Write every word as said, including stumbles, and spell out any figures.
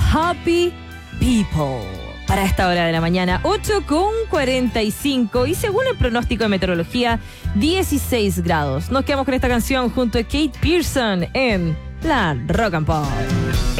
Happy People. Para esta hora de la mañana, ocho con cuarenta y cinco. Y según el pronóstico de meteorología, dieciséis grados. Nos quedamos con esta canción junto a Kate Pearson en la Rock and Pop.